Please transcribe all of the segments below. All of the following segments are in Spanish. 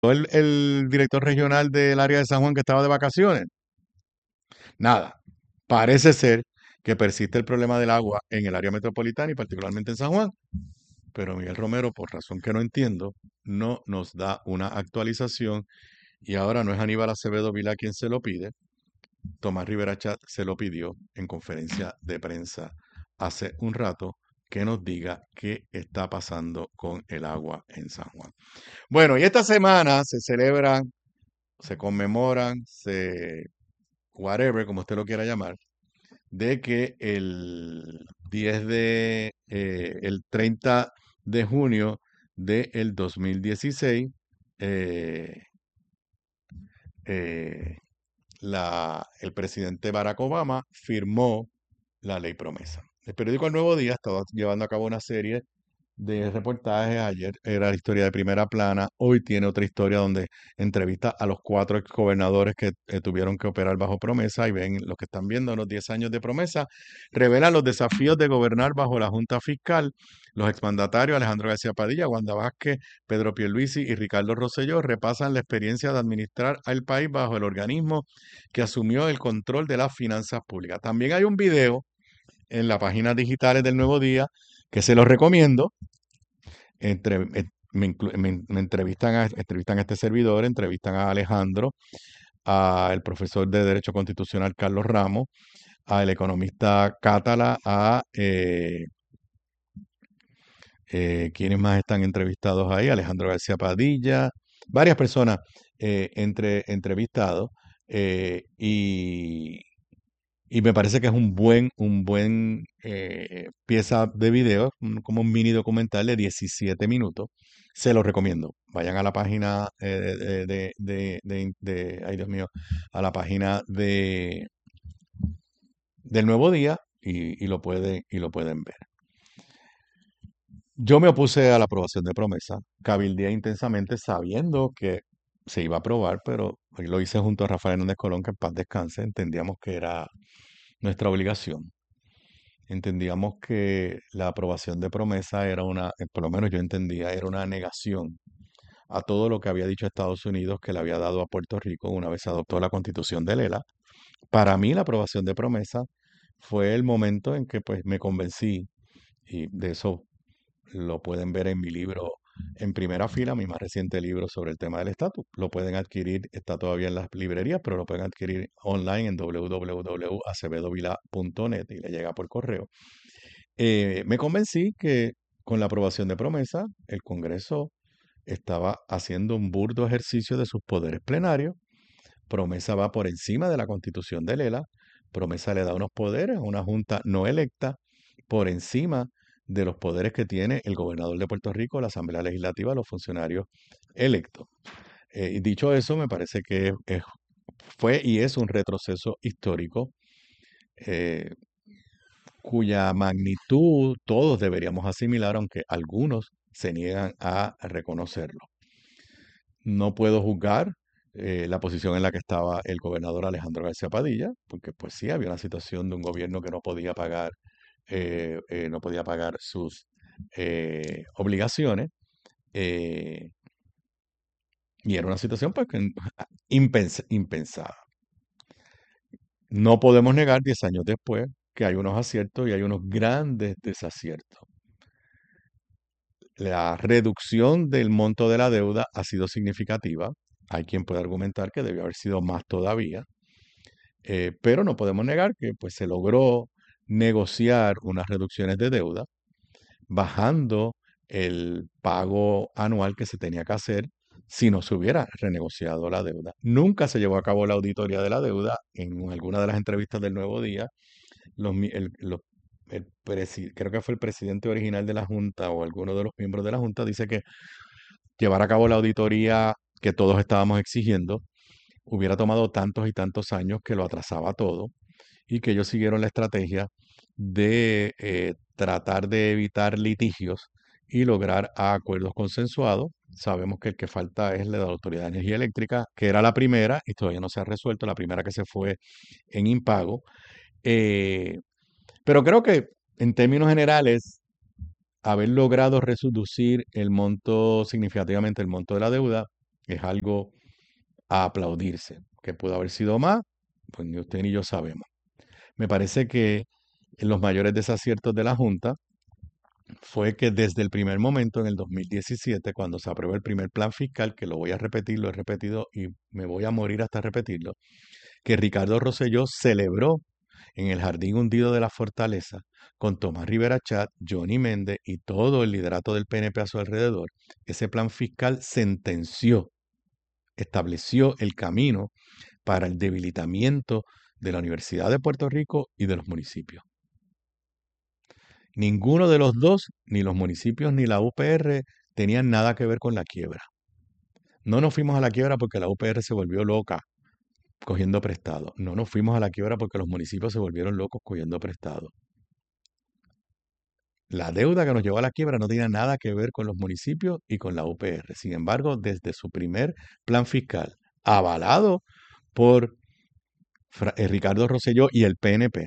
el director regional del área de San Juan que estaba de vacaciones. Nada, parece ser que persiste el problema del agua en el área metropolitana y particularmente en San Juan, pero Miguel Romero, por razón que no entiendo, no nos da una actualización y ahora no es Aníbal Acevedo Vilá quien se lo pide. Tomás Rivera Chat se lo pidió en conferencia de prensa hace un rato que nos diga qué está pasando con el agua en San Juan. Bueno, y esta semana se celebran, se conmemoran, whatever, como usted lo quiera llamar, de que el 30 de junio del 2016, eh, eh, el presidente Barack Obama firmó la ley promesa. El periódico El Nuevo Día estaba llevando a cabo una serie de reportajes. Ayer era la historia de primera plana. Hoy tiene otra historia donde entrevista a los 4 exgobernadores que tuvieron que operar bajo promesa. Y ven, los que están viendo unos 10 años de promesa, revelan los desafíos de gobernar bajo la Junta Fiscal. Los exmandatarios Alejandro García Padilla, Wanda Vázquez, Pedro Pierluisi y Ricardo Rosselló repasan la experiencia de administrar al país bajo el organismo que asumió el control de las finanzas públicas. También hay un video en las páginas digitales del Nuevo Día que se los recomiendo. Me entrevistan a este servidor, entrevistan a Alejandro, al profesor de Derecho Constitucional Carlos Ramos, al economista Cátala, ¿quiénes más están entrevistados ahí? Alejandro García Padilla, varias personas entrevistados, y me parece que es un buen pieza de video, como un mini documental de 17 minutos. Se lo recomiendo. Vayan a la página ay Dios mío, a la página del Nuevo Día y lo pueden ver. Yo me opuse a la aprobación de promesa, cabildeé intensamente sabiendo que se iba a aprobar, pero lo hice junto a Rafael Hernández Colón, que en paz descanse. Entendíamos que era nuestra obligación. Entendíamos que la aprobación de promesa era por lo menos yo entendía, era una negación a todo lo que había dicho Estados Unidos que le había dado a Puerto Rico una vez adoptó la Constitución de Lela. Para mí la aprobación de promesa fue el momento en que pues me convencí, y de eso lo pueden ver en mi libro en primera fila, mi más reciente libro sobre el tema del estatus. Lo pueden adquirir, está todavía en las librerías, pero lo pueden adquirir online en www.acevedovila.net y le llega por correo. Me convencí que con la aprobación de promesa, el Congreso estaba haciendo un burdo ejercicio de sus poderes plenarios. Promesa va por encima de la Constitución de Lela. Promesa le da unos poderes a una junta no electa por encima de los poderes que tiene el gobernador de Puerto Rico, la Asamblea Legislativa, los funcionarios electos. Y dicho eso, me parece que fue y es un retroceso histórico, eh, cuya magnitud todos deberíamos asimilar, aunque algunos se niegan a reconocerlo. No puedo juzgar la posición en la que estaba el gobernador Alejandro García Padilla, porque pues sí, había una situación de un gobierno que no podía pagar sus obligaciones, eh, y era una situación pues impensada. No podemos negar 10 años después que hay unos aciertos y hay unos grandes desaciertos. La reducción del monto de la deuda ha sido significativa. Hay quien puede argumentar que debió haber sido más todavía, pero no podemos negar que pues, se logró negociar unas reducciones de deuda, bajando el pago anual que se tenía que hacer si no se hubiera renegociado la deuda. Nunca se llevó a cabo la auditoría de la deuda. En alguna de las entrevistas del Nuevo Día, los mi- el- los- creo que fue el presidente original de la Junta o alguno de los miembros de la Junta dice que llevar a cabo la auditoría que todos estábamos exigiendo hubiera tomado tantos y tantos años que lo atrasaba todo y que ellos siguieron la estrategia de tratar de evitar litigios y lograr acuerdos consensuados. Sabemos que el que falta es la de la Autoridad de Energía Eléctrica, que era la primera y todavía no se ha resuelto, la primera que se fue en impago. Eh, pero creo que en términos generales, haber logrado reducir significativamente el monto de la deuda Es algo a aplaudirse. Que pudo haber sido más, pues ni usted ni yo sabemos. Me parece que en los mayores desaciertos de la Junta fue que desde el primer momento, en el 2017, cuando se aprobó el primer plan fiscal, que lo voy a repetir, lo he repetido y me voy a morir hasta repetirlo, que Ricardo Rosselló celebró en el Jardín Hundido de la Fortaleza con Tomás Rivera Chat, Johnny Méndez y todo el liderato del PNP a su alrededor. Ese plan fiscal estableció el camino para el debilitamiento de la Universidad de Puerto Rico y de los municipios. Ninguno de los dos, ni los municipios ni la UPR, tenían nada que ver con la quiebra. No nos fuimos a la quiebra porque la UPR se volvió loca cogiendo prestado. No nos fuimos a la quiebra porque los municipios se volvieron locos cogiendo prestado. La deuda que nos llevó a la quiebra no tenía nada que ver con los municipios y con la UPR. Sin embargo, desde su primer plan fiscal, avalado por Ricardo Rosselló y el PNP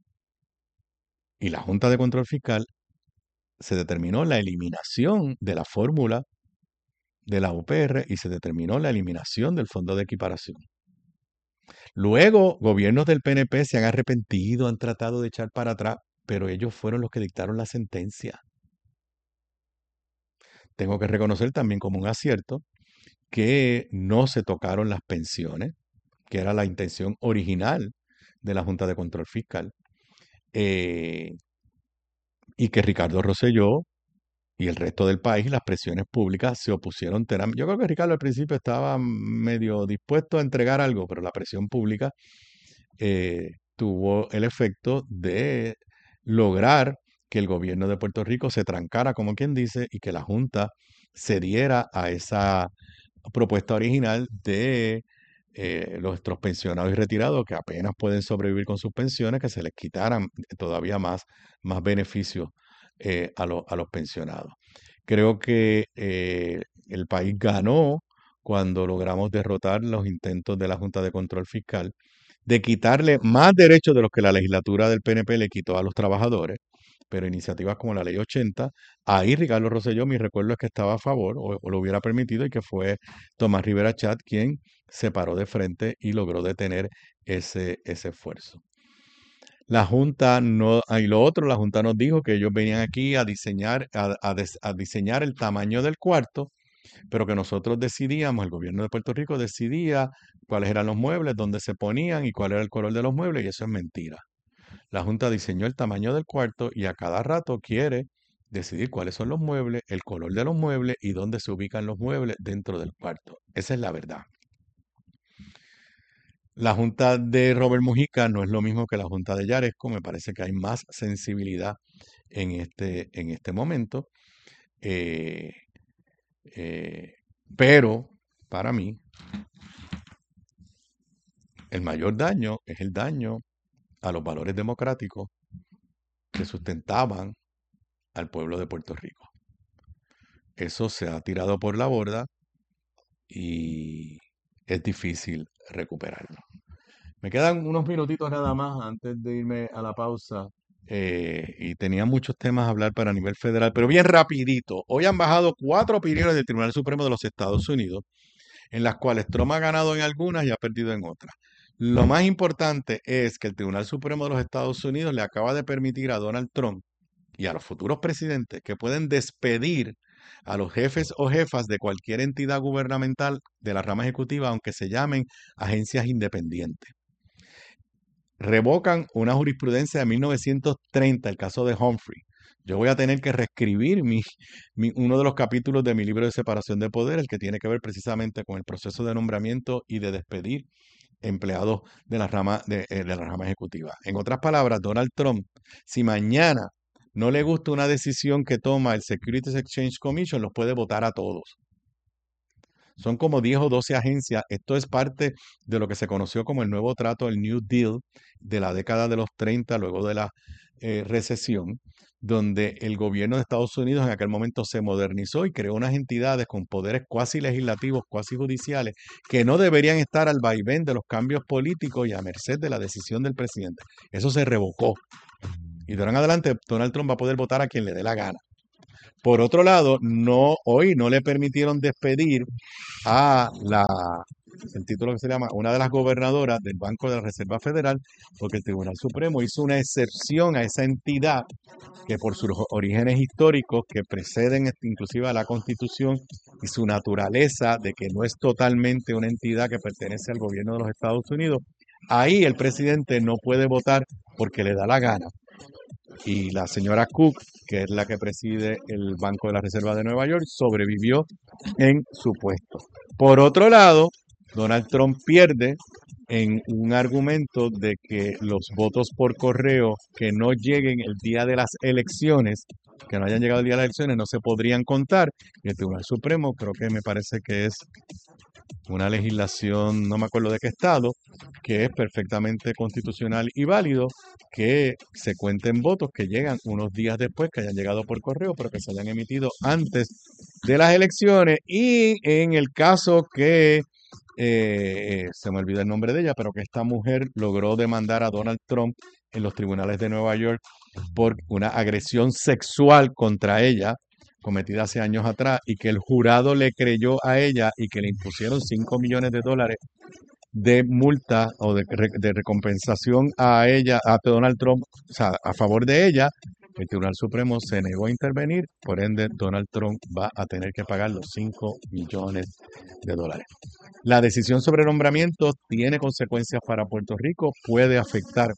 y la Junta de Control Fiscal, se determinó la eliminación de la fórmula de la UPR y se determinó la eliminación del fondo de equiparación. Luego, gobiernos del PNP se han arrepentido, han tratado de echar para atrás, pero ellos fueron los que dictaron la sentencia. Tengo que reconocer también como un acierto que no se tocaron las pensiones, que era la intención original de la Junta de Control Fiscal, eh, y que Ricardo Rosselló y el resto del país, las presiones públicas se opusieron. Yo creo que Ricardo al principio estaba medio dispuesto a entregar algo, pero la presión pública tuvo el efecto de lograr que el gobierno de Puerto Rico se trancara, como quien dice, y que la Junta cediera a esa propuesta original de nuestros pensionados y retirados que apenas pueden sobrevivir con sus pensiones, que se les quitaran todavía más beneficios a los pensionados. Creo que el país ganó cuando logramos derrotar los intentos de la Junta de Control Fiscal de quitarle más derechos de los que la legislatura del PNP le quitó a los trabajadores, pero iniciativas como la Ley 80, ahí Ricardo Rosselló, mi recuerdo es que estaba a favor o lo hubiera permitido y que fue Tomás Rivera Chat quien se paró de frente y logró detener ese esfuerzo. La Junta no, y lo otro, la Junta nos dijo que ellos venían aquí a diseñar, a diseñar el tamaño del cuarto, pero que nosotros decidíamos, el gobierno de Puerto Rico decidía cuáles eran los muebles, dónde se ponían y cuál era el color de los muebles, y eso es mentira. La Junta diseñó el tamaño del cuarto y a cada rato quiere decidir cuáles son los muebles, el color de los muebles y dónde se ubican los muebles dentro del cuarto. Esa es la verdad. La Junta de Robert Mujica no es lo mismo que la Junta de Yaresco. Me parece que hay más sensibilidad en este momento. Eh, eh, pero para mí, el mayor daño es el daño a los valores democráticos que sustentaban al pueblo de Puerto Rico. Eso se ha tirado por la borda y es difícil recuperarlo. Me quedan unos minutitos nada más antes de irme a la pausa y tenía muchos temas a hablar para nivel federal, pero bien rapidito. Hoy han bajado 4 opiniones del Tribunal Supremo de los Estados Unidos, en las cuales Trump ha ganado en algunas y ha perdido en otras. Lo más importante es que el Tribunal Supremo de los Estados Unidos le acaba de permitir a Donald Trump y a los futuros presidentes que pueden despedir a los jefes o jefas de cualquier entidad gubernamental de la rama ejecutiva, aunque se llamen agencias independientes. Revocan una jurisprudencia de 1930, el caso de Humphrey. Yo voy a tener que reescribir uno de los capítulos de mi libro de separación de poder, el que tiene que ver precisamente con el proceso de nombramiento y de despedir empleados de la rama ejecutiva. En otras palabras, Donald Trump, si mañana no le gusta una decisión que toma el Securities Exchange Commission, los puede votar a todos. Son como 10 o 12 agencias. Esto es parte de lo que se conoció como el nuevo trato, el New Deal, de la década de los 30, luego de la recesión, donde el gobierno de Estados Unidos en aquel momento se modernizó y creó unas entidades con poderes cuasi legislativos, cuasi judiciales, que no deberían estar al vaivén de los cambios políticos y a merced de la decisión del presidente. Eso se revocó. Y de ahora en adelante Donald Trump va a poder votar a quien le dé la gana. Por otro lado, hoy no le permitieron despedir a el título que se llama, una de las gobernadoras del Banco de la Reserva Federal, porque el Tribunal Supremo hizo una excepción a esa entidad que por sus orígenes históricos que preceden inclusive a la Constitución y su naturaleza de que no es totalmente una entidad que pertenece al gobierno de los Estados Unidos, ahí el presidente no puede votar porque le da la gana. Y la señora Cook, que es la que preside el Banco de la Reserva de Nueva York, sobrevivió en su puesto. Por otro lado, Donald Trump pierde en un argumento de que los votos por correo que no lleguen el día de las elecciones, que no hayan llegado el día de las elecciones, no se podrían contar. Y el Tribunal Supremo, creo que me parece que es una legislación, no me acuerdo de qué estado, que es perfectamente constitucional y válido, que se cuenten votos que llegan unos días después, que hayan llegado por correo, pero que se hayan emitido antes de las elecciones. Y en el caso que se me olvida el nombre de ella, pero que esta mujer logró demandar a Donald Trump en los tribunales de Nueva York por una agresión sexual contra ella cometida hace años atrás y que el jurado le creyó a ella y que le impusieron $5 millones de multa o de recompensación a ella, a Donald Trump, o sea, a favor de ella. El Tribunal Supremo se negó a intervenir, por ende Donald Trump va a tener que pagar los $5 millones. La decisión sobre nombramiento tiene consecuencias para Puerto Rico, puede afectar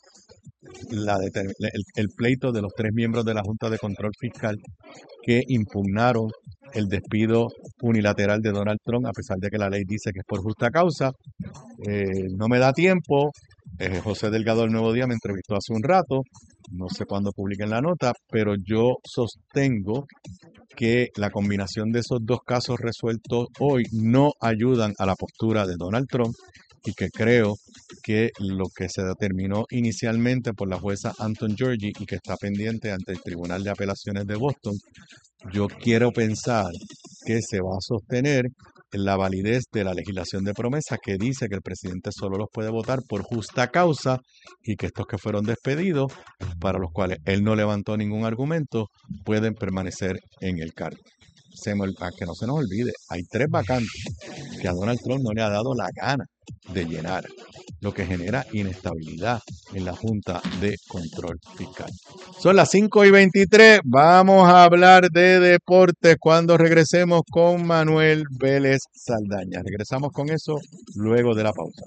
el pleito de los 3 miembros de la Junta de Control Fiscal que impugnaron el despido unilateral de Donald Trump, a pesar de que la ley dice que es por justa causa. No me da tiempo. José Delgado del Nuevo Día me entrevistó hace un rato, no sé cuándo publiquen la nota, pero yo sostengo que la combinación de esos dos casos resueltos hoy no ayudan a la postura de Donald Trump y que creo que lo que se determinó inicialmente por la jueza Anton Georgi y que está pendiente ante el Tribunal de Apelaciones de Boston, yo quiero pensar que se va a sostener en la validez de la legislación de promesa que dice que el presidente solo los puede votar por justa causa y que estos que fueron despedidos, para los cuales él no levantó ningún argumento, pueden permanecer en el cargo. Que no se nos olvide, hay 3 vacantes que a Donald Trump no le ha dado la gana de llenar, lo que genera inestabilidad en la Junta de Control Fiscal. Son las 5:23, vamos a hablar de deportes cuando regresemos con Manuel Vélez Saldaña. Regresamos con eso luego de la pausa.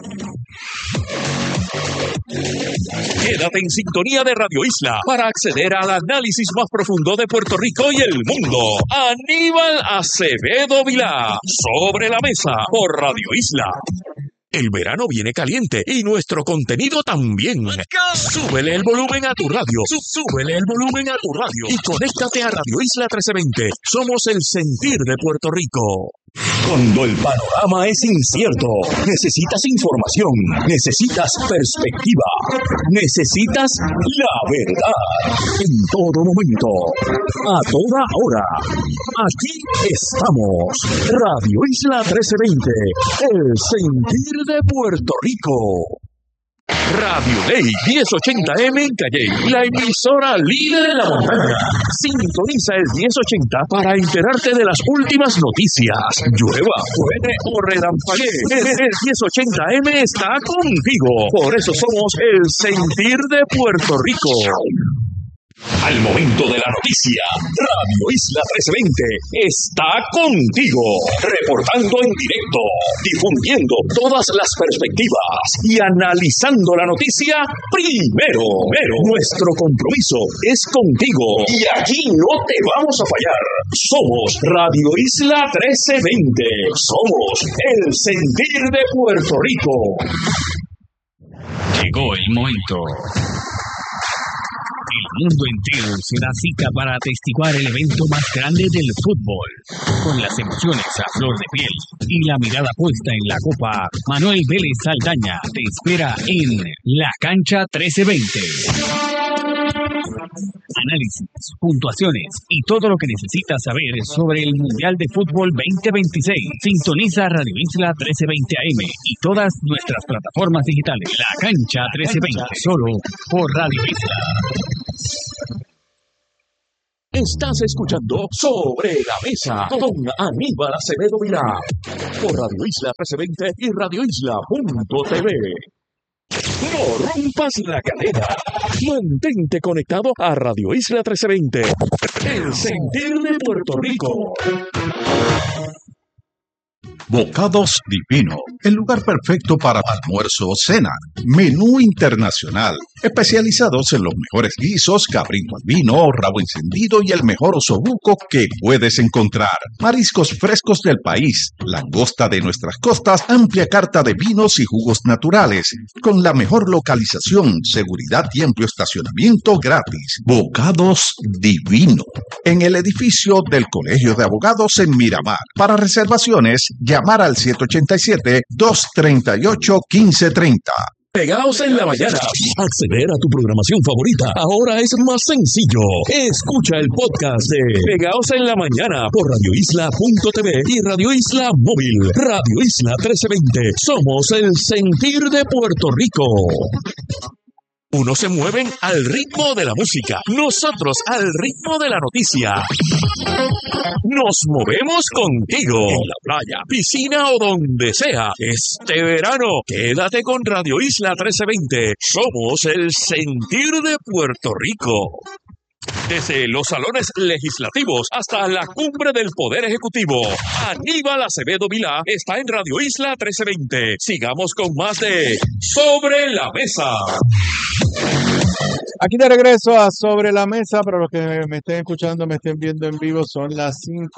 Quédate en sintonía de Radio Isla para acceder al análisis más profundo de Puerto Rico y el mundo. Aníbal Acevedo Vilá, Sobre la Mesa, por Radio Isla. El verano viene caliente y nuestro contenido también. Súbele el volumen a tu radio. Súbele el volumen a tu radio. Y conéctate a Radio Isla 1320. Somos el sentir de Puerto Rico. Cuando el panorama es incierto, necesitas información, necesitas perspectiva, necesitas la verdad. En todo momento, a toda hora. Aquí estamos. Radio Isla 1320, el sentir de Puerto Rico. Radio Ley 1080M en Calley, la emisora líder de la montaña. Sintoniza el 1080 para enterarte de las últimas noticias. Llueva, truene o relampaguee, el 1080M está contigo. Por eso somos el sentir de Puerto Rico. Al momento de la noticia, Radio Isla 1320 está contigo, reportando en directo, difundiendo todas las perspectivas y analizando la noticia primero. Nuestro compromiso es contigo y aquí no te vamos a fallar. Somos Radio Isla 1320, somos el sentir de Puerto Rico. Llegó el momento. El mundo entero se da cita para atestiguar el evento más grande del fútbol. Con las emociones a flor de piel y la mirada puesta en la copa, Manuel Vélez Saldaña te espera en La Cancha 1320. Análisis, puntuaciones y todo lo que necesitas saber sobre el Mundial de Fútbol 2026. Sintoniza Radio Isla 1320 AM y todas nuestras plataformas digitales. La Cancha 1320, solo por Radio Isla. Estás escuchando Sobre la Mesa con Aníbal Acevedo Vilá por Radio Isla 1320 y radioisla.tv. No rompas la cadena. Mantente conectado a Radio Isla 1320. El sentir de Puerto Rico. Bocados Divino, el lugar perfecto para almuerzo o cena. Menú internacional, especializados en los mejores guisos, cabrito al vino, rabo encendido y el mejor osobuco que puedes encontrar. Mariscos frescos del país, langosta de nuestras costas, amplia carta de vinos y jugos naturales, con la mejor localización, seguridad y amplio estacionamiento gratis. Bocados Divino, en el edificio del Colegio de Abogados en Miramar. Para reservaciones, llamar al 787-238-1530. Pegaos en la mañana. Acceder a tu programación favorita ahora es más sencillo. Escucha el podcast de Pegaos en la mañana por radioisla.tv y Radio Isla Móvil. Radio Isla 1320. Somos el sentir de Puerto Rico. Unos se mueven al ritmo de la música, nosotros al ritmo de la noticia. Nos movemos contigo, en la playa, piscina o donde sea. Este verano, quédate con Radio Isla 1320. Somos el sentir de Puerto Rico. Desde los salones legislativos hasta la cumbre del Poder Ejecutivo, Aníbal Acevedo Vilá está en Radio Isla 1320. Sigamos con más de Sobre la Mesa. Aquí de regreso a Sobre la Mesa, para los que me estén escuchando, me estén viendo en vivo, son las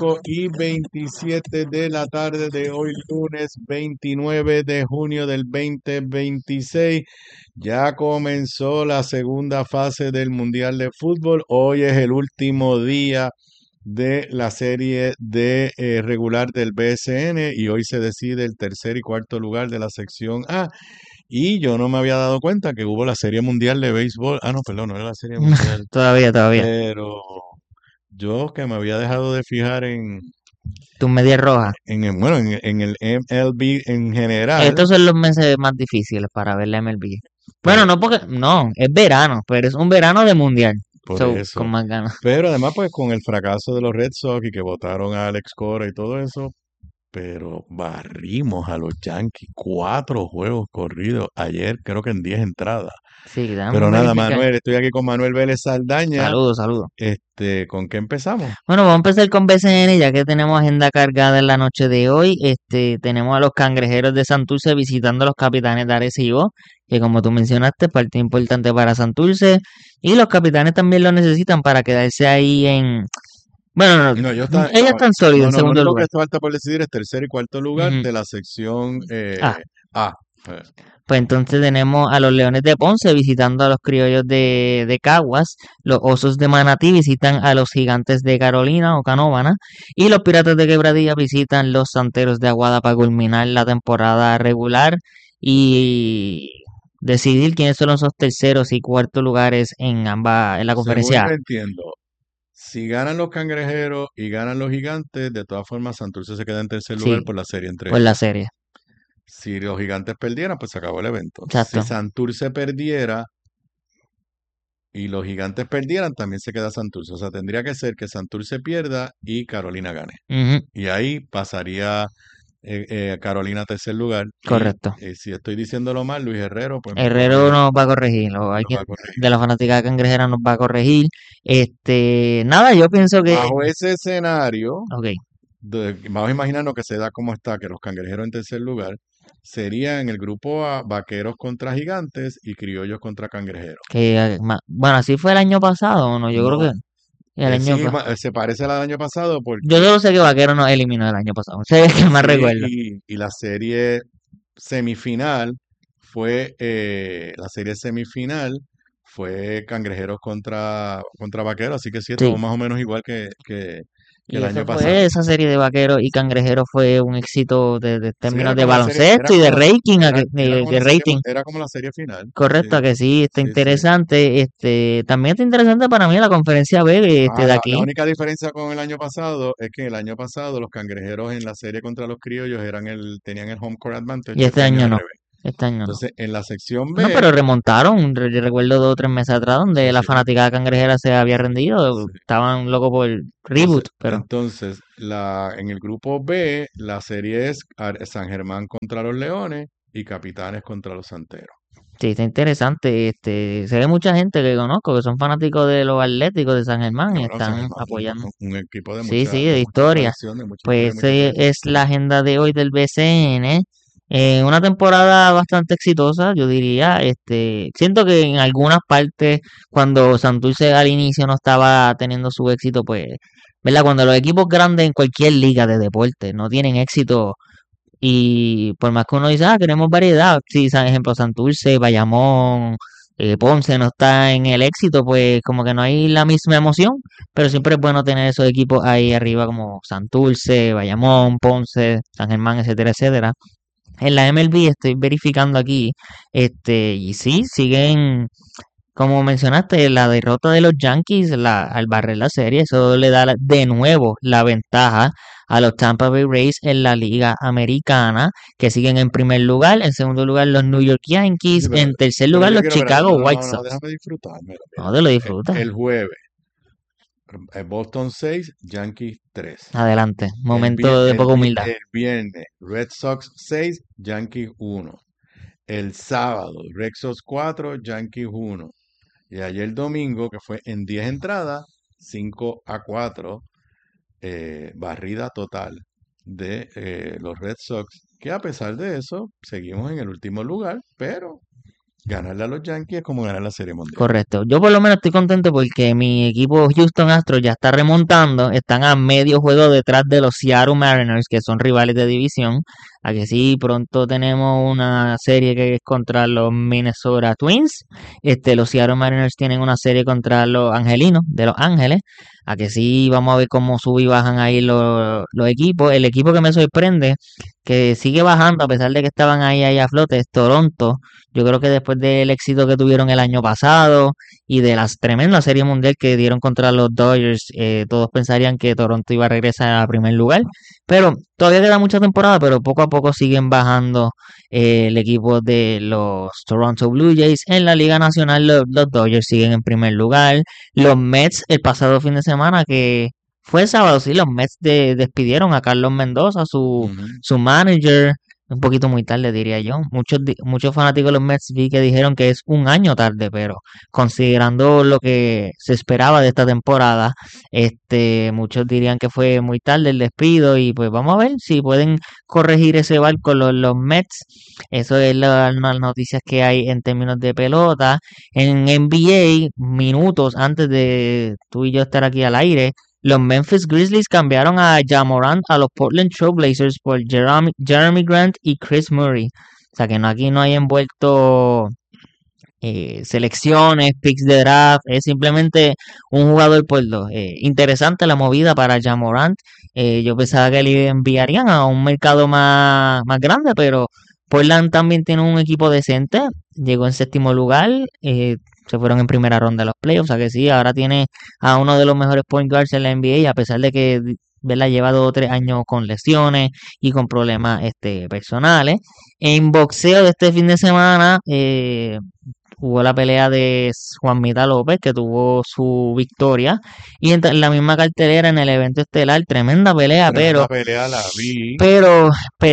5:27 de la tarde de hoy, lunes 29 de junio del 2026. Ya comenzó la segunda fase del Mundial de Fútbol. Hoy es el último día de la serie de regular del BSN y hoy se decide el tercer y cuarto lugar de la sección A. Y yo no me había dado cuenta que hubo la Serie Mundial de Béisbol. Ah, no, perdón, no era la Serie Mundial. Todavía. Pero yo que me había dejado de fijar Tu media roja. en el MLB en general. Estos son los meses más difíciles para ver la MLB. Bueno, no, es verano, pero es un verano de mundial. Por So, eso. con más ganas. Pero además, pues con el fracaso de los Red Sox y que votaron a Alex Cora y todo eso, pero barrimos a los Yankees 4 juegos corridos ayer, creo que en 10 entradas. Sí, déjame Pero nada, verificar. Manuel, estoy aquí con Manuel Vélez Saldaña. Saludos. ¿Con qué empezamos? Bueno, vamos a empezar con BCN, ya que tenemos agenda cargada en la noche de hoy. Tenemos a los Cangrejeros de Santurce visitando a los Capitanes de Arecibo, que como tú mencionaste, parte importante para Santurce. Y los Capitanes también lo necesitan para quedarse ahí en... Bueno, No, ellos están sólidos en segundo lo lugar. que falta por decidir es tercer y cuarto lugar Ujú. de la sección A. A. Pues entonces tenemos a los Leones de Ponce visitando a los Criollos de Caguas, los Osos de Manatí visitan a los Gigantes de Carolina o Canóvana y los Piratas de Quebradilla visitan los Santeros de Aguada para culminar la temporada regular y decidir quiénes son los terceros y cuartos lugares en la conferencia Según A. yo entiendo, si ganan los Cangrejeros y ganan los Gigantes, de todas formas Santurce se queda en tercer lugar Sí, por la serie entre por la ellos. serie. Si los Gigantes perdieran, pues se acabó el evento. Exacto. Si Santurce perdiera y los Gigantes perdieran, también se queda Santurce. O sea, tendría que ser que Santurce pierda y Carolina gane. Ujú, Y ahí pasaría Carolina a tercer lugar. correcto. Y si estoy diciéndolo mal, Luis Herrero, pues me Herrero corrige, nos va a corregir, o nos alguien va a corregir. de la fanática cangrejera nos va a corregir. Nada, yo pienso que... Bajo ese escenario, Ok, vamos a imaginarnos que se da como está, que los Cangrejeros en tercer lugar, sería en el grupo A, Vaqueros contra Gigantes y Criollos contra Cangrejeros. bueno, así fue el año pasado, ¿o no? Yo creo No, que el año sí, pasado. se parece al año pasado Yo porque solo sé que Vaquero nos eliminó el año pasado. Ese es el que más sí, recuerdo. y la serie semifinal fue Cangrejeros contra Vaqueros, así que sí, Sí. estamos más o menos igual que Y el eso año fue, pasado. esa serie de Vaqueros y Cangrejeros fue un éxito de Sí, términos era de como la serie, baloncesto y de rating, de rating. era como la serie final. Correcto, a Sí, que sí, está sí, sí. interesante. También está interesante para mí la conferencia B de La aquí. única diferencia con el año pasado es que el año pasado los Cangrejeros en la serie contra los Criollos tenían el home court advantage, Y este año al no. revés. Este año no. Entonces, en la sección Bueno, B, pero remontaron. Yo recuerdo 2 o 3 meses atrás donde sí, la sí, fanaticada cangrejera se había rendido. sí. Estaban locos por Entonces, reboot, pero entonces en el grupo B, la serie es San Germán contra los Leones y Capitanes contra los Santeros. sí, está interesante. Se ve mucha gente que conozco que son fanáticos de los Atléticos de San Germán y Bueno, San están Germán es apoyando. un equipo Sí, sí, de de mucha historia. tradición, de mucha historia, Pues mucha esa tradición. es la agenda de hoy del BCN. Una temporada bastante exitosa, yo diría. Siento que en algunas partes, cuando Santurce al inicio no estaba teniendo su éxito, pues, ¿verdad? Cuando los equipos grandes en cualquier liga de deporte no tienen éxito y por más que uno dice, queremos variedad, si, por ejemplo, Santurce, Bayamón, Ponce no está en el éxito, pues como que no hay la misma emoción, pero siempre es bueno tener esos equipos ahí arriba como Santurce, Bayamón, Ponce, San Germán, etcétera, etcétera. En la MLB estoy verificando aquí, y sí, siguen, como mencionaste, la derrota de los Yankees al barrer la serie, eso le da de nuevo la ventaja a los Tampa Bay Rays en la Liga Americana, que siguen en primer lugar, en segundo lugar los New York Sí, Yankees, en tercer pero lugar yo los quiero, espérate, Chicago no, no, White no, no, Sox. déjame disfrutar. Mira, No mira. te lo disfrutas. El jueves, Boston 6, Yankees 3. Adelante, momento de poca humildad. El viernes, Red Sox 6, Yankees 1. El sábado, Red Sox 4, Yankees 1. Y ayer domingo, que fue en 10 entradas, 5-4, barrida total de los Red Sox, que a pesar de eso, seguimos en el último lugar, pero ganarle a los Yankees es como ganar la Serie Mundial. Correcto. Yo por lo menos estoy contento porque mi equipo Houston Astros ya está remontando. Están a medio juego detrás de los Seattle Mariners, que son rivales de división. A que sí, pronto tenemos una serie que es contra los Minnesota Twins. Los Seattle Mariners tienen una serie contra los Angelinos de Los Ángeles. A que sí, vamos a ver cómo suben y bajan ahí los equipos. El equipo que me sorprende, que sigue bajando a pesar de que estaban ahí a flote, es Toronto. Yo creo que después del éxito que tuvieron el año pasado y de las tremendas serie mundial que dieron contra los Dodgers, todos pensarían que Toronto iba a regresar a primer lugar. Pero todavía queda mucha temporada, pero poco a poco siguen bajando el equipo de los Toronto Blue Jays. En la Liga Nacional los Dodgers siguen en primer lugar. Los Mets el pasado fin de semana que... Fue el sábado, sí, los Mets despidieron a Carlos Mendoza, Ujú. su manager, un poquito muy tarde, diría yo. Muchos fanáticos de los Mets vi que dijeron que es un año tarde, pero considerando lo que se esperaba de esta temporada, muchos dirían que fue muy tarde el despido y pues vamos a ver si pueden corregir ese barco los Mets. Eso es las noticias que hay en términos de pelota. En NBA, minutos antes de tú y yo estar aquí al aire, los Memphis Grizzlies cambiaron a Ja Morant a los Portland Trail Blazers por Jeremy Grant y Chris Murray. O sea que aquí no hay envuelto selecciones, picks de draft, es simplemente un jugador por dos. Interesante la movida para Ja Morant. Yo pensaba que le enviarían a un mercado más grande, pero Portland también tiene un equipo decente. Llegó en séptimo lugar. Se fueron en primera ronda de los playoffs. O sea que sí, ahora tiene a uno de los mejores point guards en la NBA, a pesar de que ¿verdad? Lleva 2 o 3 años con lesiones y con problemas personales. En boxeo de este fin de semana, hubo la pelea de Juan Mita López, que tuvo su victoria. Y en la misma cartelera, en el evento estelar, tremenda pelea, Tremenda pelea, la vi. pero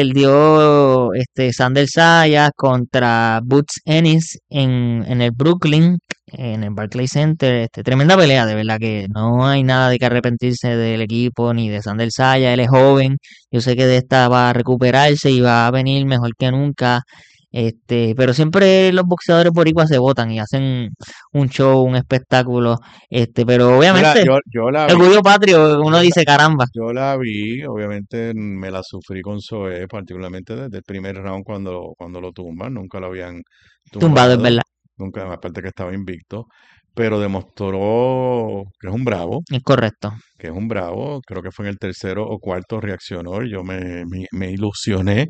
perdió Sander Sayas contra Boots Ennis en el Brooklyn, en el Barclays Center. Tremenda pelea, de verdad que no hay nada de que arrepentirse del equipo ni de Sander Sayas. Él es joven, yo sé que de esta va a recuperarse y va a venir mejor que nunca. Pero siempre los boxeadores boricuas se botan y hacen un show, un espectáculo. Pero obviamente, Yo la vi, orgullo patrio, uno yo la, dice caramba, yo la vi, obviamente me la sufrí con Zoé, particularmente desde el primer round cuando lo tumban, nunca lo habían tumbado es tumbado, verdad, nunca, aparte que estaba invicto, pero demostró que es un bravo, es correcto. creo que fue en el tercero o cuarto reaccionó, y yo me ilusioné,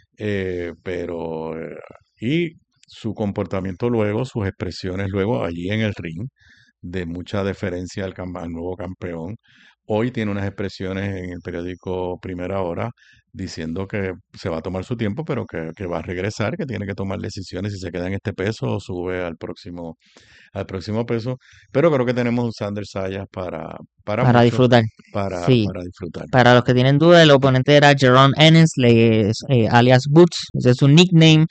y su comportamiento luego, sus expresiones luego allí en el ring, de mucha deferencia al nuevo campeón. Hoy tiene unas expresiones en el periódico Primera Hora diciendo que se va a tomar su tiempo, pero que va a regresar, que tiene que tomar decisiones si se queda en este peso o sube al próximo peso. Pero creo que tenemos un Sanders Sayas para Para mucho, disfrutar. Sí. para disfrutar. Para los que tienen duda, el oponente era Jerome Ennis, alias Boots, ese es su nickname.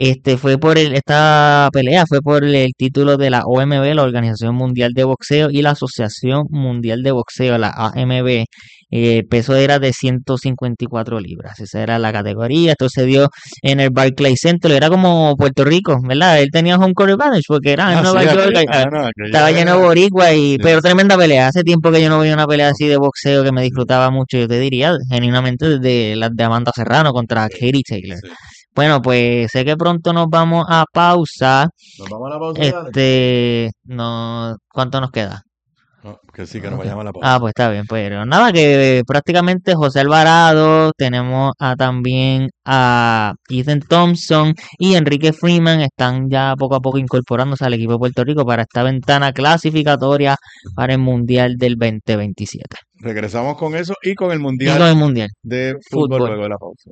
Esta pelea fue por el título de la OMB, la Organización Mundial de Boxeo, y la Asociación Mundial de Boxeo, la AMB. El peso era de 154 libras, esa era la categoría. Esto se dio en el Barclays Center, era como Puerto Rico, ¿verdad? Él tenía home court advantage porque era en Nueva York, estaba lleno de boricua, pero tremenda pelea. Hace tiempo que yo no veía una pelea así de boxeo que me disfrutaba mucho, yo te diría, genuinamente, desde las de Amanda Serrano contra Katie Taylor. Sí. Bueno, pues sé que pronto nos vamos a pausa. Nos vamos a la pausa. No, ¿cuánto nos queda? Que sí, que nos vayamos a la pausa. Ah, pues está bien, pero nada, que prácticamente José Alvarado, tenemos también a Ethan Thompson y Enrique Freeman están ya poco a poco incorporándose al equipo de Puerto Rico para esta ventana clasificatoria para el Mundial del 2027. Regresamos con eso y con el Y Mundial con el Mundial. de fútbol Fútbol. luego de la pausa.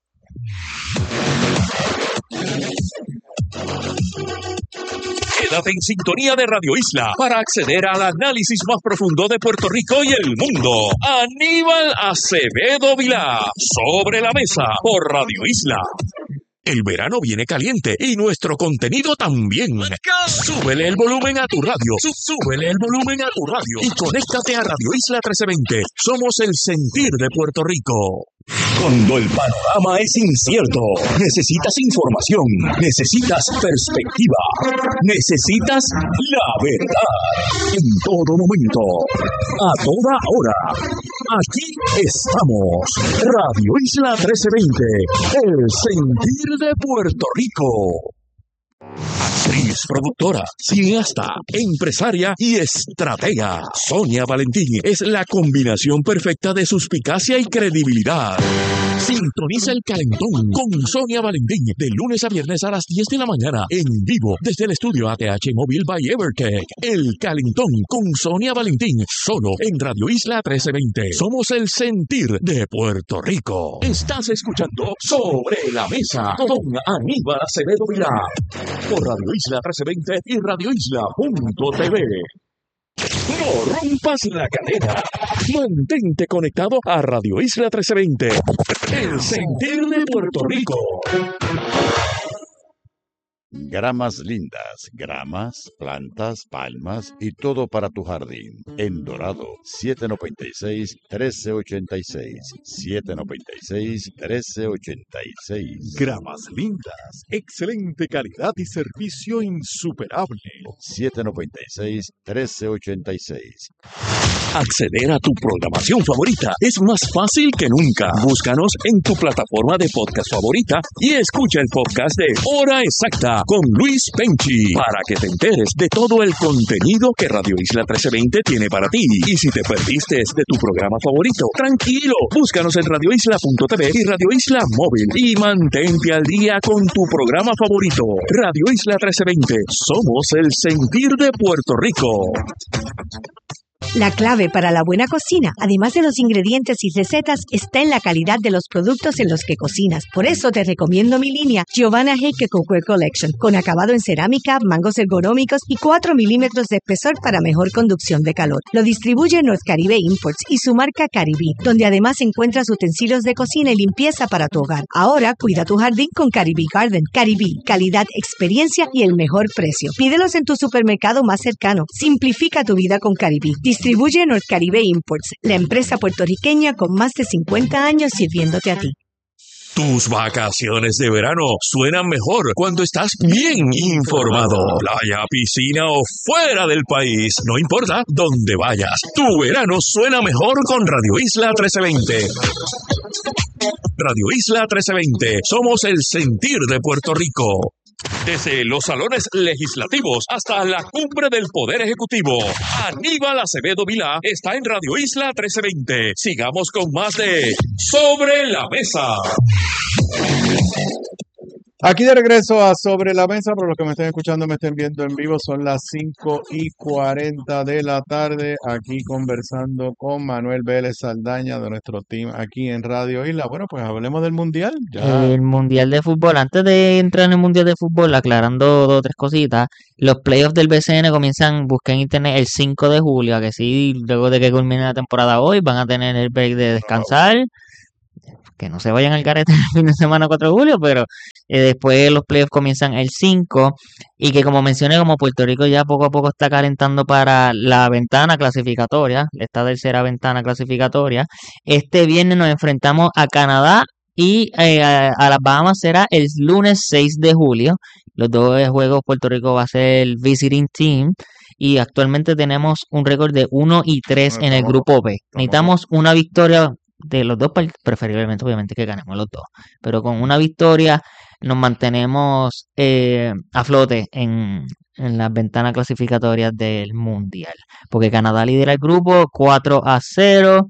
Quédate en sintonía de Radio Isla para acceder al análisis más profundo de Puerto Rico y el mundo. Aníbal Acevedo Vilá, sobre la mesa por Radio Isla. El verano viene caliente y nuestro contenido también. Súbele el volumen a tu radio. Súbele el volumen a tu radio. Y conéctate a Radio Isla 1320. Somos el sentir de Puerto Rico. Cuando el panorama es incierto, necesitas información, necesitas perspectiva, necesitas la verdad. En todo momento, a toda hora. Aquí estamos. Radio Isla 1320, el sentir de Puerto Rico. Actriz, productora, cineasta, empresaria y estratega. Sonia Valentín es la combinación perfecta de suspicacia y credibilidad. Sintoniza el Calentón con Sonia Valentín de lunes a viernes a las 10 de la mañana en vivo desde el estudio ATH Móvil by Evertech. El Calentón con Sonia Valentín solo en Radio Isla 1320. Somos el sentir de Puerto Rico. Estás escuchando Sobre la Mesa con Aníbal Acevedo Vilá por Radio Isla 1320 y radioisla.tv. No rompas la cadena. Mantente conectado a Radio Isla 1320. El sentir de Puerto Rico. Gramas lindas, gramas, plantas, palmas y todo para tu jardín. En Dorado, 796-1386. 796-1386. Gramas lindas, excelente calidad y servicio insuperable. 796-1386. Acceder a tu programación favorita es más fácil que nunca. Búscanos en tu plataforma de podcast favorita y escucha el podcast de Hora Exacta con Luis Penchi para que te enteres de todo el contenido que Radio Isla 1320 tiene para ti. Y si te perdiste de tu programa favorito, tranquilo, búscanos en radioisla.tv y Radio Isla Móvil y mantente al día con tu programa favorito. Radio Isla 1320, somos el sentir de Puerto Rico. La clave para la buena cocina, además de los ingredientes y recetas, está en la calidad de los productos en los que cocinas. Por eso te recomiendo mi línea Giovanna Heike Cookware Collection, con acabado en cerámica, mangos ergonómicos y 4 milímetros de espesor para mejor conducción de calor. Lo distribuye North Caribe Imports y su marca Caribí, donde además encuentras utensilios de cocina y limpieza para tu hogar. Ahora cuida tu jardín con Caribí Garden. Caribí, calidad, experiencia y el mejor precio. Pídelos en tu supermercado más cercano. Simplifica tu vida con Caribí. Distribuye North Caribe Imports, la empresa puertorriqueña con más de 50 años sirviéndote a ti. Tus vacaciones de verano suenan mejor cuando estás bien informado. Playa, piscina o fuera del país, no importa dónde vayas. Tu verano suena mejor con Radio Isla 1320. Radio Isla 1320, somos el sentir de Puerto Rico. Desde los salones legislativos hasta la cumbre del Poder Ejecutivo, Aníbal Acevedo Vilá está en Radio Isla 1320. Sigamos con más de Sobre la Mesa. Aquí de regreso a Sobre la Mesa, para los que me estén escuchando, me estén viendo en vivo, son las 5:40 de la tarde, aquí conversando con Manuel Vélez Saldaña de nuestro team aquí en Radio Isla. Bueno, pues hablemos del Mundial, ya. El Mundial de Fútbol, antes de entrar en el Mundial de Fútbol, aclarando dos o tres cositas, los playoffs del BCN comienzan, busquen internet el 5 de julio, a que sí, luego de que culmine la temporada hoy, van a tener el break de descansar, que no se vayan al carete el fin de semana 4 de julio, pero después los playoffs comienzan el 5 y que como mencioné, como Puerto Rico ya poco a poco está calentando para la ventana clasificatoria, esta tercera ventana clasificatoria, este viernes nos enfrentamos a Canadá y a las Bahamas será el lunes 6 de julio. Los dos juegos Puerto Rico va a ser el visiting team y actualmente tenemos un récord de 1-3 Bueno, en el estamos, grupo B. estamos, Necesitamos una victoria de los dos, preferiblemente obviamente que ganemos los dos, pero con una victoria nos mantenemos a flote en las ventanas clasificatorias del Mundial, porque Canadá lidera el grupo 4-0.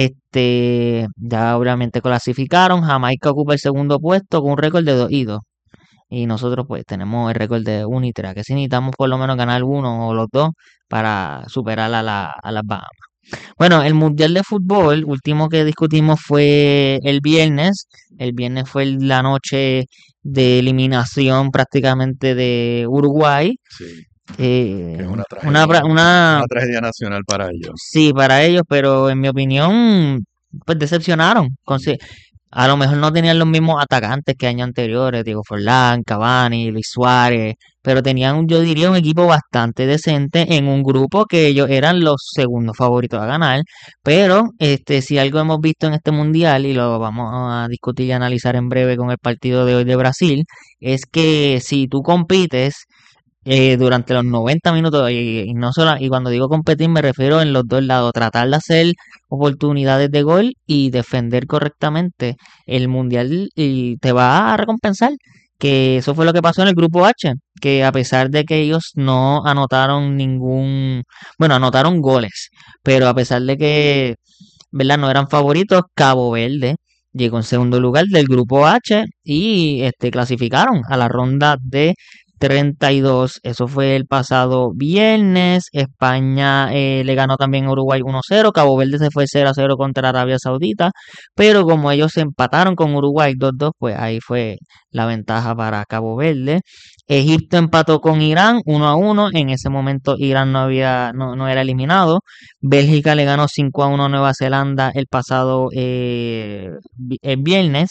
Ya obviamente clasificaron. Jamaica ocupa el segundo puesto con un récord de 2-2. Y nosotros pues tenemos el récord de 1-3. Que si necesitamos por lo menos ganar uno o los dos para superar a las Bahamas. Bueno, el Mundial de Fútbol, último que discutimos fue el viernes. El viernes fue la noche de eliminación prácticamente de Uruguay. sí, que es una Una, tragedia, una, una tragedia nacional para ellos. sí, para ellos, pero en mi opinión, pues decepcionaron. A lo mejor no tenían los mismos atacantes que años anteriores, Diego Forlán, Cavani, Luis Suárez, pero tenían, yo diría, un equipo bastante decente en un grupo que ellos eran los segundos favoritos a ganar. Pero si algo hemos visto en este mundial, y lo vamos a discutir y analizar en breve con el partido de hoy de Brasil, es que si tú compites durante los 90 minutos y no solo, y cuando digo competir me refiero en los dos lados, tratar de hacer oportunidades de gol y defender correctamente el mundial y te va a recompensar, que eso fue lo que pasó en el grupo H, que a pesar de que ellos no anotaron bueno, anotaron goles, pero a pesar de que, ¿verdad? No eran favoritos, Cabo Verde llegó en segundo lugar del grupo H y clasificaron a la ronda de 32. Eso fue el pasado viernes. España le ganó también a Uruguay 1-0. Cabo Verde se fue 0-0 contra Arabia Saudita. Pero como ellos se empataron con Uruguay 2-2, pues ahí fue la ventaja para Cabo Verde. Egipto empató con Irán 1-1. En ese momento Irán no era eliminado. Bélgica le ganó 5-1 a Nueva Zelanda el pasado el viernes.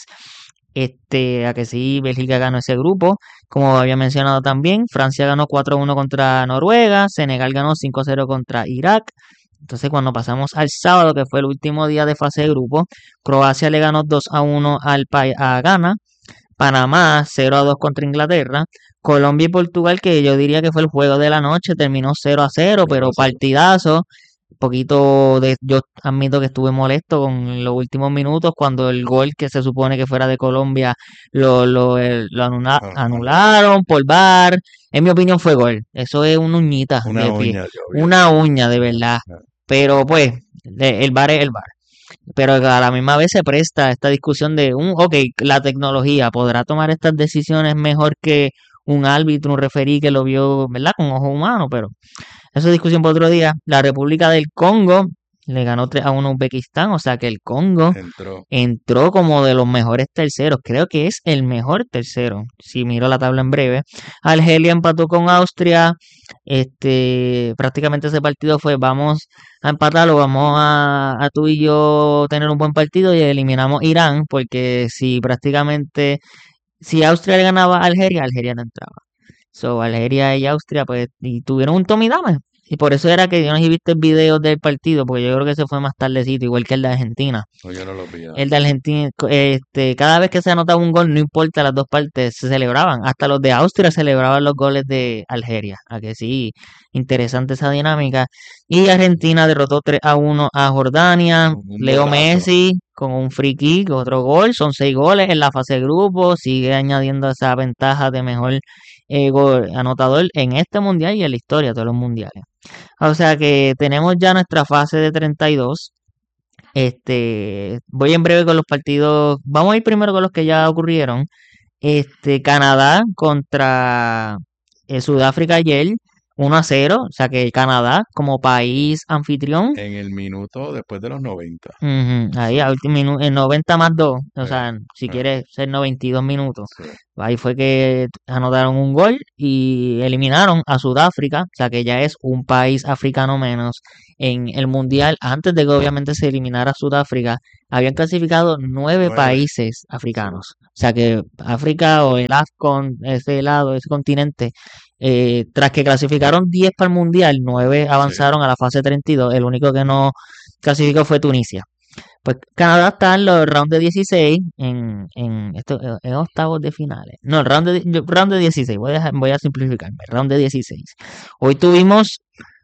A que sí, Bélgica ganó ese grupo, como había mencionado también. Francia ganó 4-1 contra Noruega, Senegal ganó 5-0 contra Irak. Entonces, cuando pasamos al sábado, que fue el último día de fase de grupo, Croacia le ganó 2-1 a Ghana, Panamá 0-2 contra Inglaterra, Colombia y Portugal, que yo diría que fue el juego de la noche, terminó 0-0, pero partidazo. Yo admito que estuve molesto con los últimos minutos cuando el gol que se supone que fuera de Colombia lo anularon por VAR. En mi opinión fue gol. Eso es una uñita Una de pie. uña, yo, Una uña de verdad. Ah. Pero pues, el VAR es el VAR. Pero a la misma vez se presta esta discusión de ok, la tecnología podrá tomar estas decisiones mejor que un árbitro, un referí que lo vio, ¿verdad? Con ojo humano, pero esa es discusión por otro día. La República del Congo le ganó 3-1 a Uzbekistán, o sea que el Congo entró como de los mejores terceros. Creo que es el mejor tercero, si miro la tabla en breve. Argelia empató con Austria. Prácticamente ese partido fue vamos a empatarlo, vamos a tú y yo tener un buen partido y eliminamos Irán, porque si Austria le ganaba a Algeria, Algeria no entraba. Algeria y Austria pues y tuvieron un tome y dame. Y por eso era que yo no sé si viste el video del partido, porque yo creo que se fue más tardecito, igual que el de Argentina. No, yo no lo vi. El de Argentina, cada vez que se anotaba un gol, no importa las dos partes, se celebraban. Hasta los de Austria celebraban los goles de Algeria. A que sí, interesante esa dinámica. Y Argentina derrotó 3-1 a Jordania. Leo Messi con un free kick, otro gol. Son 6 goles en la fase de grupo. Sigue añadiendo esa ventaja de mejor gol anotador en este mundial y en la historia de todos los mundiales. O sea que tenemos ya nuestra fase de 32. Voy en breve con los partidos. Vamos a ir primero con los que ya ocurrieron. Canadá contra Sudáfrica ayer, 1-0, o sea que Canadá como país anfitrión, En el minuto después de los 90. ahí Sí, a último en 90 más 2, o sí, sea, si sí, quieres ser 92 minutos. sí. Ahí fue que anotaron un gol y eliminaron a Sudáfrica, o sea que ya es un país africano menos en el mundial. Antes de que obviamente se eliminara Sudáfrica, habían clasificado 9 9, países sí. africanos. O sea que África o el AFCON, ese lado, ese continente, tras que clasificaron 10 para el mundial, 9 Sí. avanzaron a la fase 32. El único que no clasificó fue Tunisia. Pues Canadá está en los round de 16, en octavos de finales. No, el round de 16, voy a simplificarme, round de 16. Hoy tuvimos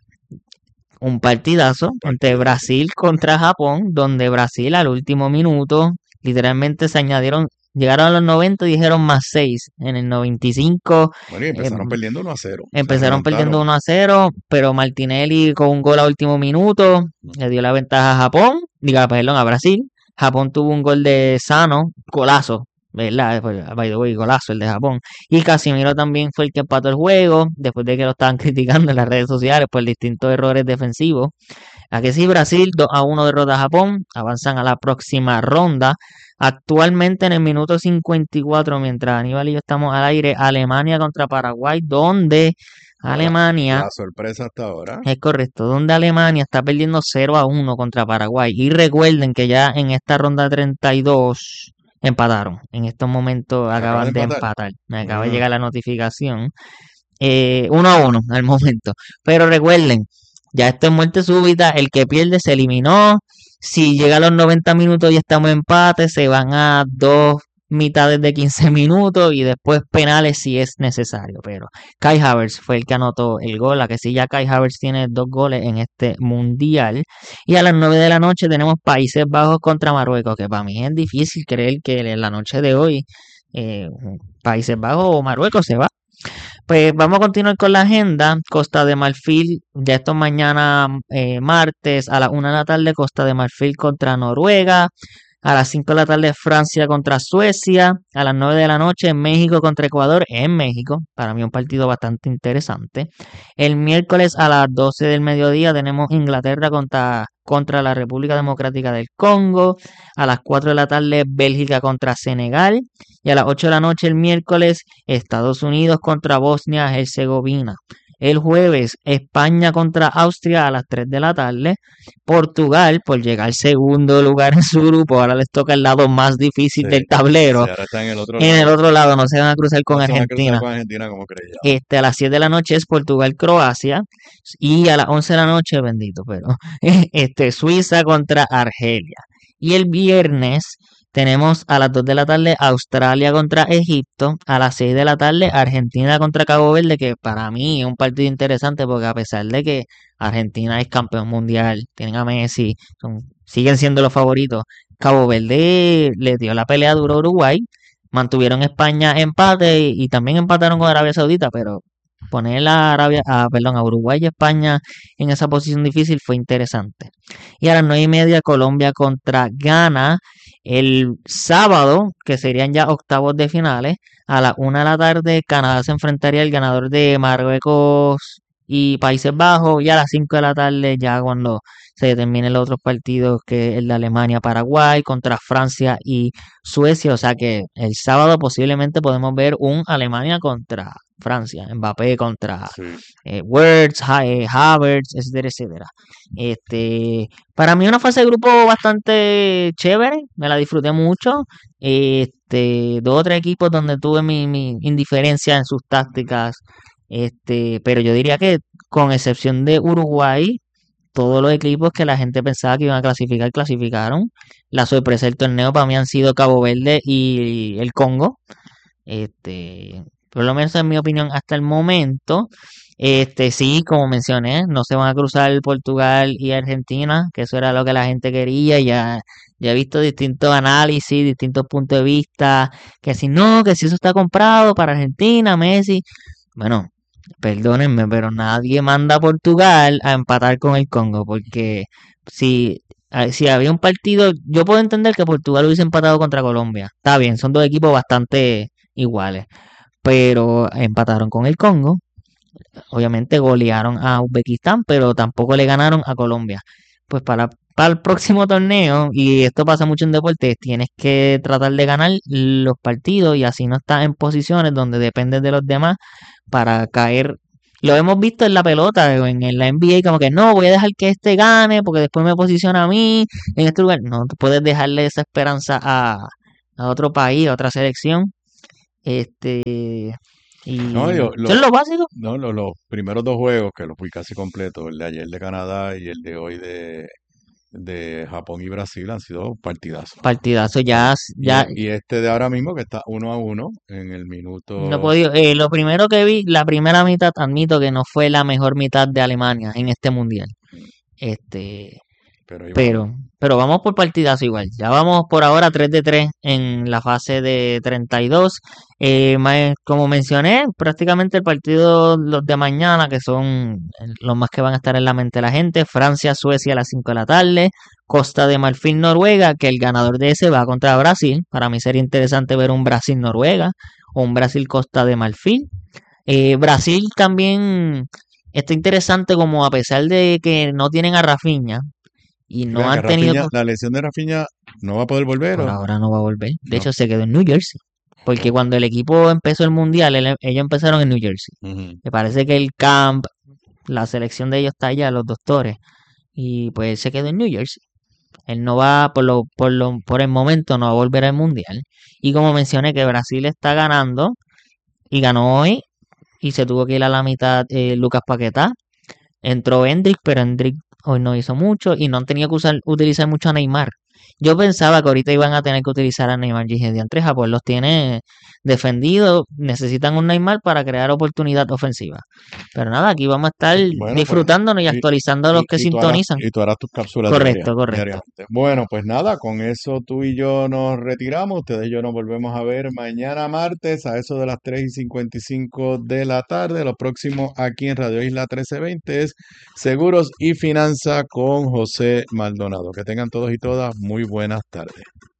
un partidazo entre Partidazo. Brasil contra Japón, donde Brasil al último minuto, literalmente se añadieron, llegaron a los 90 y dijeron más 6. En el 95 Bueno, y eh, empezaron perdiendo 1-0. Se empezaron perdiendo remontaron. 1-0, pero Martinelli con un gol a último minuto le dio la ventaja a Japón, perdón, a Brasil. Japón tuvo un gol de Sano, golazo, ¿verdad? By the way, golazo el de Japón. Y Casimiro también fue el que empató el juego, después de que lo estaban criticando en las redes sociales por distintos errores defensivos. A que sí, Brasil 2-1 derrota a Japón, avanzan a la próxima ronda. Actualmente en el minuto 54, mientras Aníbal y yo estamos al aire, Alemania contra Paraguay, donde Alemania, La sorpresa hasta ahora. es correcto, donde Alemania está perdiendo 0-1 contra Paraguay. Y recuerden que ya en esta ronda 32 empataron. En estos momentos Acaban de acaban de empatar. empatar. Me acaba de Ah, llegar la notificación. 1-1 al momento. Pero recuerden, ya esto es muerte súbita. El que pierde se eliminó. Si llega a los 90 minutos y estamos en empate, se van a 2 mitades de 15 minutos y después penales si es necesario. Pero Kai Havertz fue el que anotó el gol. La que sí, ya Kai Havertz tiene 2 goles en este mundial. Y a las 9 de la noche tenemos Países Bajos contra Marruecos, que para mí es difícil creer que en la noche de hoy eh, Países Bajos o Marruecos se va. Pues vamos a continuar con la agenda. Costa de Marfil, ya esto es mañana martes a las 1 de la tarde, Costa de Marfil contra Noruega. A las 5 de la tarde Francia contra Suecia. A las 9 de la noche México contra Ecuador en México. Para mí un partido bastante interesante. El miércoles a las 12 del mediodía tenemos Inglaterra contra la República Democrática del Congo. A las 4 de la tarde Bélgica contra Senegal. Y a las 8 de la noche el miércoles Estados Unidos contra Bosnia-Herzegovina. El jueves España contra Austria a las 3 de la tarde. Portugal, por llegar segundo lugar en su grupo, ahora les toca el lado más difícil sí, del sí, tablero. ahora está en el otro En el lado. otro lado no se van a cruzar con No se van a cruzar Argentina. con Argentina como creía. A las 7 de la noche es Portugal-Croacia y a las 11 de la noche, bendito, pero Suiza contra Argelia. Y el viernes tenemos a las 2 de la tarde Australia contra Egipto, a las 6 de la tarde Argentina contra Cabo Verde, que para mí es un partido interesante porque a pesar de que Argentina es campeón mundial, tienen a Messi, siguen siendo los favoritos, Cabo Verde le dio la pelea dura a Uruguay, mantuvieron España empate y también empataron con Arabia Saudita, pero poner a Uruguay y España en esa posición difícil fue interesante. Y a las 9:30 Colombia contra Ghana. El sábado, que serían ya octavos de finales, a las 1 de la tarde Canadá se enfrentaría al ganador de Marruecos y Países Bajos, y a las 5 de la tarde ya cuando se determinen los otros partidos, que es el de Alemania-Paraguay contra Francia y Suecia. O sea que el sábado posiblemente podemos ver un Alemania contra Francia, Mbappé contra Sí. Wirtz, Havertz, etcétera, etcétera. Para mí una fase de grupo bastante chévere, me la disfruté mucho. 2 o 3 equipos donde tuve mi indiferencia en sus tácticas. Pero yo diría que con excepción de Uruguay, todos los equipos que la gente pensaba que iban a clasificar, clasificaron. La sorpresa del torneo para mí han sido Cabo Verde y el Congo. Por lo menos en mi opinión hasta el momento. Sí, como mencioné, no se van a cruzar Portugal y Argentina, que eso era lo que la gente quería. Ya he visto distintos análisis, distintos puntos de vista, que si no, que si eso está comprado para Argentina, Messi. Bueno, perdónenme, pero nadie manda a Portugal a empatar con el Congo, porque si había un partido, yo puedo entender que Portugal hubiese empatado contra Colombia. Está bien, son 2 equipos bastante iguales. Pero empataron con el Congo. Obviamente golearon a Uzbekistán, pero tampoco le ganaron a Colombia. Pues para el próximo torneo, y esto pasa mucho en deportes, tienes que tratar de ganar los partidos y así no estás en posiciones donde dependes de los demás para caer. Lo hemos visto en la pelota, en la NBA, como que no, voy a dejar que este gane porque después me posiciona a mí en este lugar. No, tú puedes dejarle esa esperanza a otro país, a otra selección. Este, y No, eso es lo básico. no, los primeros dos juegos, que los fui casi completos, el de ayer de Canadá y el de hoy de Japón y Brasil, han sido partidazos. Partidazo, Y este de ahora mismo, que está 1-1 en el no he minuto, podido. Lo primero que vi, la primera mitad, admito que no fue la mejor mitad de Alemania en este mundial. Este, pero ahí vamos. pero vamos por partidazo igual. Ya vamos por ahora 3-3 en la fase de 32. Como mencioné, prácticamente el partido los de mañana, que son los más que van a estar en la mente de la gente. Francia, Suecia a las 5 de la tarde. Costa de Marfil, Noruega, que el ganador de ese va contra Brasil. Para mí sería interesante ver un Brasil-Noruega o un Brasil-Costa de Marfil. Brasil también está interesante, como a pesar de que no tienen a Rafinha y no Vean que han tenido, La lesión de Rafinha no va a poder volver, por ¿o? ahora no va a volver. De No. hecho, se quedó en New Jersey. Porque Oh. cuando el equipo empezó el mundial, ellos empezaron en New Jersey. Ujú. Me parece que el camp, la selección de ellos está allá, los doctores. Y pues él se quedó en New Jersey. Él no va, por el momento, no va a volver al mundial. Y como mencioné que Brasil está ganando, y ganó hoy, y se tuvo que ir a la mitad Lucas Paquetá. Entró Hendrik, pero Hendrik hoy no hizo mucho y no han tenido que utilizar mucho a Neymar. Yo pensaba que ahorita iban a tener que utilizar a Neymar y entre Japón los tiene defendidos, necesitan un Neymar para crear oportunidad ofensiva. Pero nada, aquí vamos a estar Bueno, pues, disfrutándonos y actualizando a los que sintonizan. Y tú harás tus cápsulas Correcto. diariamente. Bueno, pues nada, con eso tú y yo nos retiramos. Ustedes y yo nos volvemos a ver mañana martes a eso de las 3:55 de la tarde. Lo próximo aquí en Radio Isla 1320 es Seguros y Finanza con José Maldonado. Que tengan todos y todas muy buenas tardes.